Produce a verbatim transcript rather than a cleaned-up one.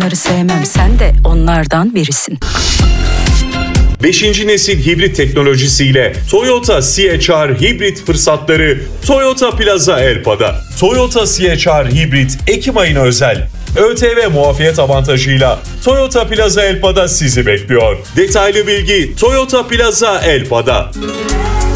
Onları sevmem, sen de onlardan birisin. beşinci nesil hibrit teknolojisiyle Toyota C H R hibrit fırsatları Toyota Plaza Elpa'da. Toyota C H R hibrit Ekim ayına özel ÖTV muafiyet avantajıyla Toyota Plaza Elpa'da sizi bekliyor. Detaylı bilgi Toyota Plaza Elpa'da.